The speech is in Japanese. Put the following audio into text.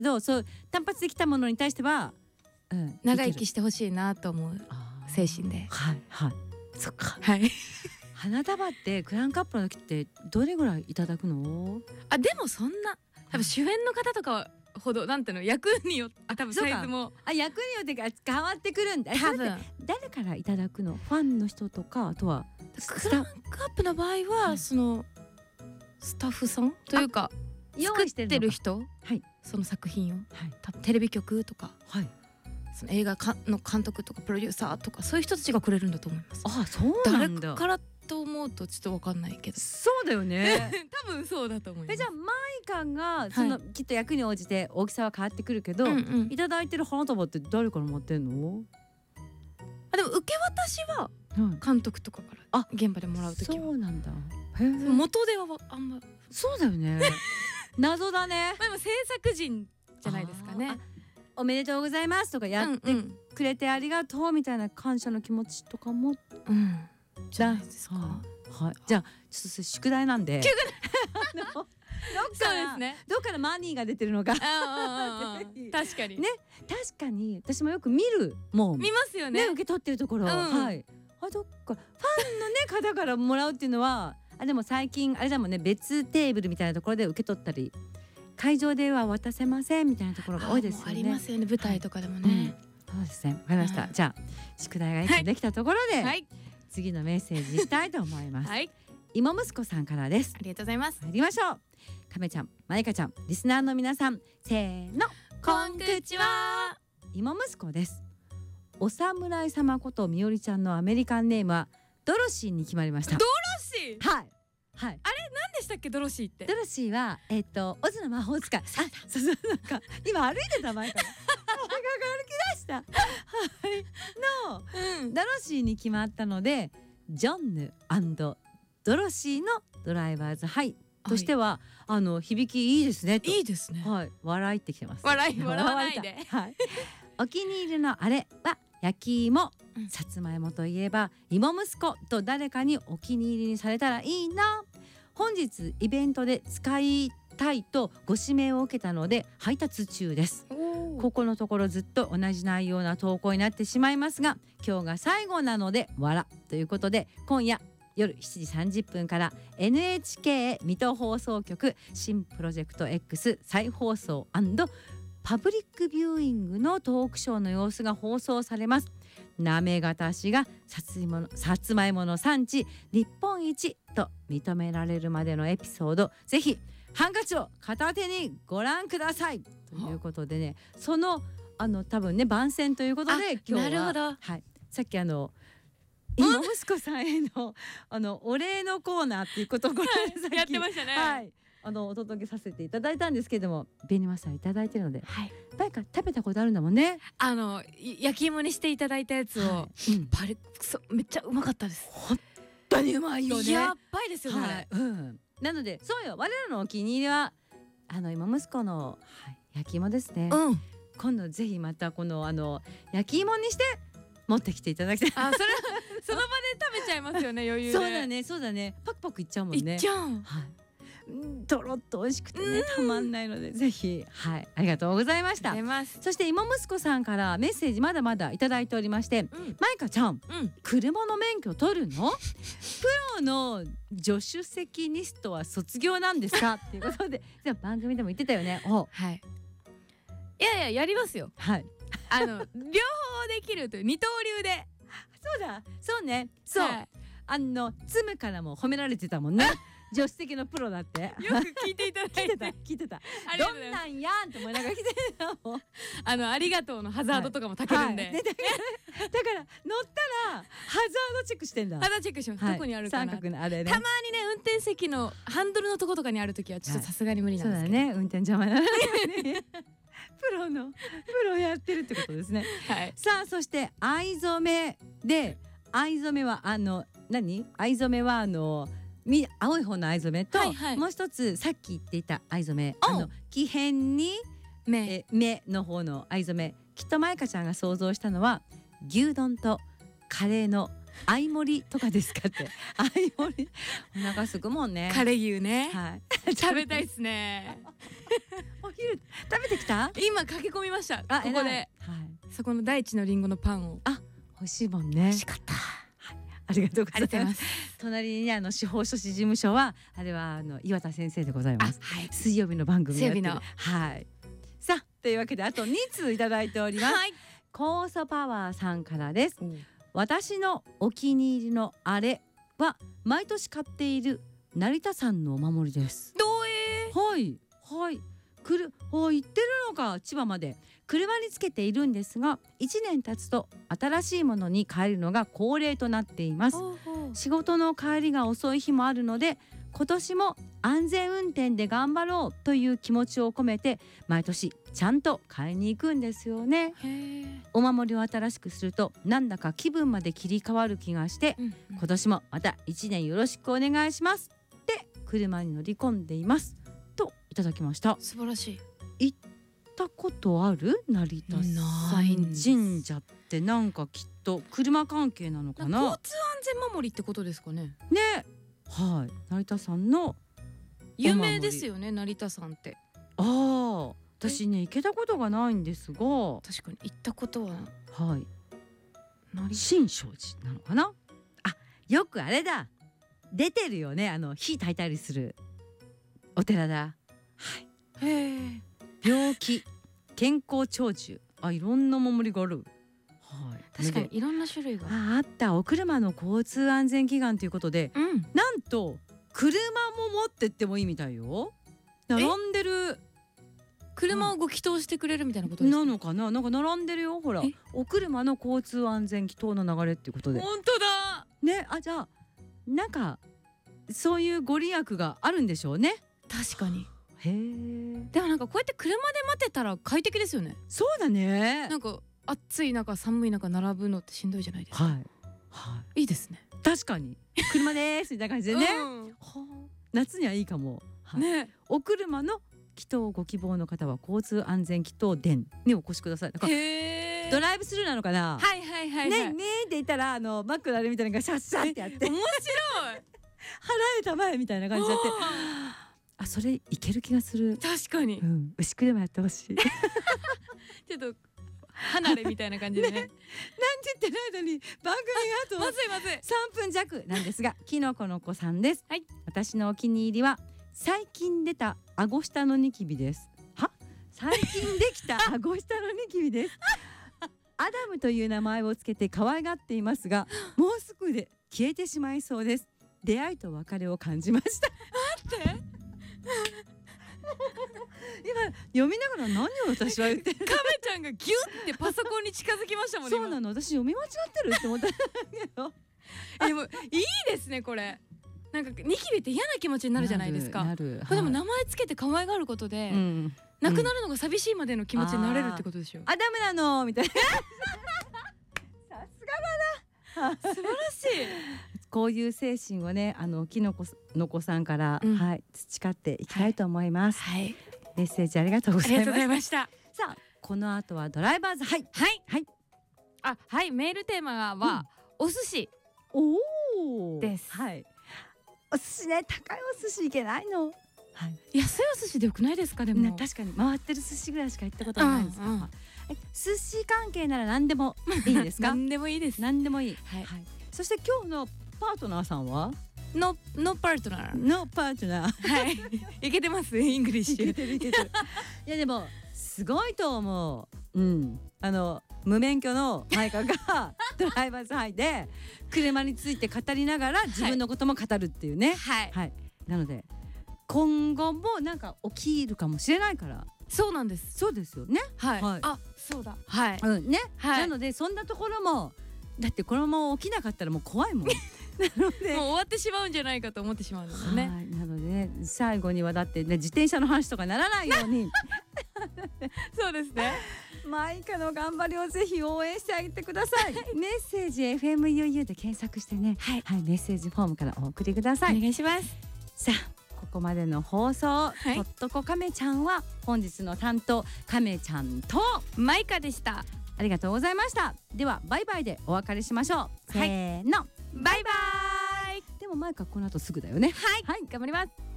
どそう単発で来たものに対しては、 長生きしてほしいなと思う精神で。 はいはい。そっか。 はい。 花束ってクランクアップの時ってどれぐらいいただくの？ でもそんな多分主演の方とかほどなんていうの役によって多分サイズも役によって変わってくるんだ。 多分誰からいただくの？ファンの人とかあとはクランクアップの場合はそのスタッフさんというか作ってる人、その作品を、多分テレビ局とか、その映画の監督とかプロデューサーとかそういう人たちがくれるんだと思います。 そうなんだ。 誰からと思うとちょっと分かんないけど。 そうだよね。 多分そうだと思います。 じゃあマイカがその、きっと役に応じて大きさは変わってくるけど、いただいてる花束って誰から持ってんの？ でも受け渡しは監督とかから現場でもらうときは。そうなんだ。元ではあんま。 そうだよね。謎だね。 でも制作陣じゃないですかね。 おめでとうございますとかやってくれてありがとうみたいな感謝の気持ちとかも、 じゃないですか。 じゃあちょっと宿題なんでどっからマニーが出てるのか確かにね。確かに私もよく見るもん。 見ますよね。 受け取ってるところ。はい。どっかファンのね方からもらうっていうのはでも最近あれだもんね、別テーブルみたいなところで受け取ったり、会場では渡せませんみたいなところが多いですよね。 ありますよね、舞台とかでもね。 そうですね、わかりました。じゃあ宿題が一個できたところで、次のメッセージしたいと思います。芋息子さんからです。 ありがとうございます。 参りましょう。亀ちゃん、まいかちゃん、リスナーの皆さん、せーの、 こんくちは。 芋息子です。お侍様ことみおりちゃんのアメリカンネームはドロシーに決まりました。 ドロシー。 はい。 あれ何でしたっけ、ドロシーって。 ドロシーはオズの魔法使い。そうなんか今歩いてた前から歩き出した。のドロシーに決まったので、ジョンヌ&ドロシーのドライバーズハイとしては響きいいですね。 いいですね。 笑いってきてます。 笑わないで。 お気に入りのあれは焼き芋、さつまいもといえば芋息子と誰かにお気に入りにされたらいいな。本日イベントで使いたいとご指名を受けたので配達中です。ここのところずっと同じ内容な投稿になってしまいますが、今日が最後なので笑ということで、今夜夜7時30分から NHK 水戸放送局新プロジェクト X 再放送&パブリックビューイングのトークショーの様子が放送されます。行方市がさつまいもの産地日本一と認められるまでのエピソード、ぜひハンカチを片手にご覧くださいということでね、その多分ね番宣ということで今日は、 なるほど、 さっき芋息子さんへのお礼のコーナーっていうことをこれやってましたね。 お届けさせていただいたんですけれども、紅マスターいただいてるので、誰か食べたことあるんだもんね。 焼き芋にしていただいたやつを、めっちゃうまかったです。 本当にうまいよね。 やっばいですよね。 なのでそうよ、我らのお気に入りは芋息子の、焼き芋ですね。今度ぜひまたこの焼き芋にして持ってきていただきたい。 それはその場で食べちゃいますよね、余裕で。 そうだね、パクパクいっちゃうもんね。 いっちゃう。 とろっと美味しくてね、たまんないので、ぜひありがとうございました。そして芋息子さんからメッセージまだまだいただいておりまして、まいかちゃん、車の免許取るの？プロの助手席ニストは卒業なんですかっていうことで、じゃあ番組でも言ってたよね。 いややりますよ。両方できるという二刀流で。そうね。ツムからも褒められてたもんね。助手席のプロだって。 よく聞いていただいて。 聞いてた。どんなんやんと思いながら来てたもん。 ありがとうのハザードとかも炊けるんで。 だから乗ったらハザードチェックしてんだ。 ハザードチェックします。どこにあるかな。 三角のあれね。 たまにね、運転席のハンドルのとことかにあるときはちょっとさすがに無理なんですけど。 そうだね、運転邪魔なのね。プロやってるってことですね。さあ、そして藍染めで、藍染めは何？藍染めは青い方の藍染めと、もう一つさっき言っていた藍染め、木片に目の方の藍染め、きっとまいかちゃんが想像したのは牛丼とカレーの相盛りとかですかって。相盛りお腹すくもんね。 カレー牛ね。 はい。 食べたいですね。 お昼食べてきた？ 今駆け込みました。ここで、はい、そこの大地のリンゴのパンを。 美味しいもんね。 美味しかった。 ありがとうございます。隣にね司法書士事務所はあれは岩田先生でございます。はい、水曜日の番組やってる。はい。さあというわけであと2通いただいております。はい、酵素パワーさんからです。私のお気に入りのあれは毎年買っている成田山のお守りです。はいはい。行ってるのか。千葉まで車につけているんですが、1年経つと新しいものに変えるのが恒例となっています。仕事の帰りが遅い日もあるので、今年も安全運転で頑張ろうという気持ちを込めて毎年ちゃんと買いに行くんですよね。お守りを新しくするとなんだか気分まで切り替わる気がして、今年もまた1年よろしくお願いしますって車に乗り込んでいますといただきました。 素晴らしい。行ったことある？成田山神社ってなんかきっと車関係なのかな。 交通安全守りってことですかね。 ね。はい。成田山の有名ですよね、成田山って。 私ね行けたことがないんですが、 確かに行ったことは。 はい。新勝寺なのかな。よくあれだ。出てるよね。火焚いたりするお寺だ。はい。病気、健康長寿。いろんな守りがある。はい。 確かにいろんな種類があった。お車の交通安全祈願ということで、なんと車も持ってってもいいみたいよ。並んでる。 車をご祈祷してくれるみたいなことですか？ なのかな。なんか並んでるよ。ほら、お車の交通安全祈祷の流れっていうことで。 本当だね。じゃあなんかそういうご利益があるんでしょうね。 確かに。 へえ。 でもなんかこうやって車で待てたら快適ですよね。 そうだね。 なんか暑い中寒い中並ぶのってしんどいじゃないですか。いいですね。 確かに車ですみたいな感じでね。夏にはいいかも。ね。お車の祈祷ご希望の方は交通安全祈祷殿にお越しください。ドライブスルーなのかな。ねって言ったらマックのあれみたいなのがシャッシャッってやって面白い払えたまえみたいな感じでやってそれいける気がする。 確かに。 牛車やってほしい。 ちょっと離れみたいな感じでね。 なんて言ってる間に番組があと3分弱なんですが、きのこの子さんです。私のお気に入りは最近出た顎下のニキビです。最近できた顎下のニキビです。アダムという名前をつけて可愛がっていますが、もうすぐで消えてしまいそうです。出会いと別れを感じました。 待って今読みながら何を私は言ってる。 カメちゃんがギュッてパソコンに近づきましたもんね。 そうなの。私読み間違ってるって思ったんだけどでもいいですねこれ。なんかニキビって嫌な気持ちになるじゃないですか。これでも名前つけて可愛がることで、なくなるのが寂しいまでの気持ちになれるってことでしょ。 ダメなのみたいな。さすがだな。素晴らしい。 こういう精神をねきのこの子さんから培っていきたいと思います。メッセージありがとうございました。さあこの後はドライバーズ。 メールテーマはお寿司です。 お寿司ね。高いお寿司いけないの。 安いお寿司でよくないですか。でも確かに回ってる寿司ぐらいしか行ったことないんですか。寿司関係なら何でもいいですか。 何でもいいです。 何でもいい。そして今日のパートナーさんはノパートナー。 ノパートナー。 いけてますイングリッシュ。 いやでもすごいと思う。無免許のマイカがドライバーズハイで車について語りながら自分のことも語るっていうね。なので今後もなんか起きるかもしれないから。 そうなんです。 そうですよね。 そうだ。 なのでそんなところもだってこのまま起きなかったらもう怖いもん。なのでもう終わってしまうんじゃないかと思ってしまうのでね。 なのでね最後にはだってね自転車の話とかならないように。 そうですね。 マイカの頑張りをぜひ応援してあげてください。メッセージ FMUU で検索してね、メッセージフォームからお送りください。 お願いします。 さあここまでの放送、とっとこカメちゃんは本日の担当カメちゃんとマイカでした。 ありがとうございました。ではバイバイでお別れしましょう。せーの、 バイバイ。 でもマイカこの後すぐだよね。 はい、頑張ります。